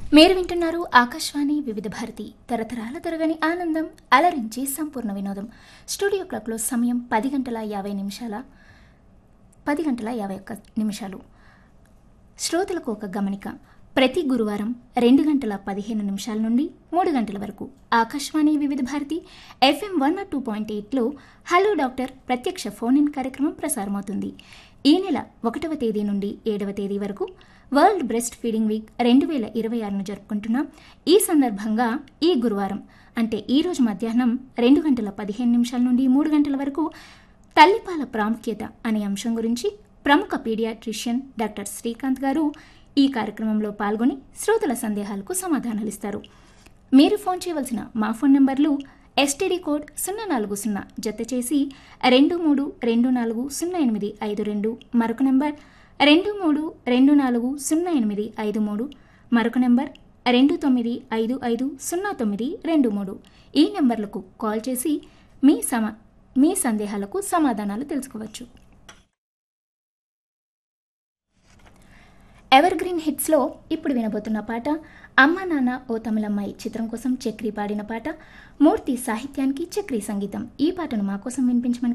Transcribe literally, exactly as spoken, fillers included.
మీరు వింటున్నారు ఆకాశవాణి వివిధ భారతి తరతరాల తరగని ఆనందం అలరించి సంపూర్ణ వినోదం. స్టూడియో క్లాక్లో సమయం పది గంటల యాభై నిమిషాల పది గంటల యాభై ఒక్క నిమిషాలు. శ్రోతలకు ఒక గమనిక. ప్రతి గురువారం రెండు గంటల పదిహేను నిమిషాల నుండి మూడు గంటల వరకు ఆకాశవాణి వివిధ Bharati FM one not two point ఎయిట్లో హలో డాక్టర్ ప్రత్యక్ష ఫోన్ ఇన్ కార్యక్రమం ప్రసారమవుతుంది. ఈ నెల ఒకటవ తేదీ నుండి ఏడవ తేదీ వరకు వరల్డ్ బ్రెస్ట్ ఫీడింగ్ వీక్ రెండు వేల ఇరవై ఆరును జరుపుకుంటున్నాం. ఈ సందర్భంగా ఈ గురువారం అంటే ఈ రోజు మధ్యాహ్నం రెండు గంటల పదిహేను నిమిషాల నుండి మూడు గంటల వరకు తల్లిపాల ప్రాముఖ్యత అనే అంశం గురించి ప్రముఖ పీడియాట్రిషియన్ డాక్టర్ శ్రీకాంత్ గారు ఈ కార్యక్రమంలో పాల్గొని శ్రోతల సందేహాలకు సమాధానాలిస్తారు. మీరు ఫోన్ చేయవలసిన మా ఫోన్ నెంబర్లు ఎస్టీడీ కోడ్ సున్నా నాలుగు సున్నా జత చేసి రెండు మూడు రెండు నాలుగు సున్నా ఎనిమిది ఐదు రెండు, మరొక నెంబర్ రెండు మూడు రెండు నాలుగు సున్నా ఎనిమిది ఐదు మూడు, మరొక నెంబర్ రెండు తొమ్మిది ఐదు ఐదు సున్నా తొమ్మిది రెండు మూడు. ఈ నెంబర్లకు కాల్ చేసి మీ సమా మీ సందేహాలకు సమాధానాలు తెలుసుకోవచ్చు. ఎవర్ గ్రీన్ హిట్స్లో ఇప్పుడు వినబోతున్న పాట అమ్మ నాన్న ఓ తమిళమ్మాయి చిత్రం కోసం చక్రి పాడిన పాట. మూర్తి సాహిత్యానికి చక్రి సంగీతం. ఈ పాటను మా కోసం వినిపించమని